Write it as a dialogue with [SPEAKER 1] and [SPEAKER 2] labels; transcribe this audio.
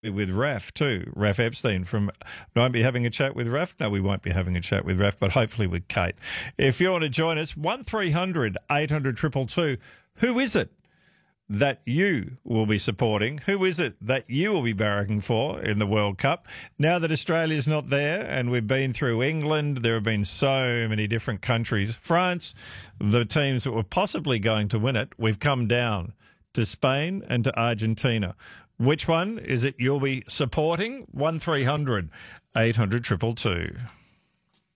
[SPEAKER 1] with Raf too, Raf Epstein from won't be having a chat with Raf. No, we won't be having a chat with Raf, but hopefully with Kate. If you want to join us, 1300 800 222. Who is it that you will be supporting? Who is it that you will be barracking for in the World Cup? Now that Australia's not there and we've been through England, there have been so many different countries. France, the teams that were possibly going to win it, we've come down to Spain and to Argentina. Which one is it you'll be supporting? 1300 800 222.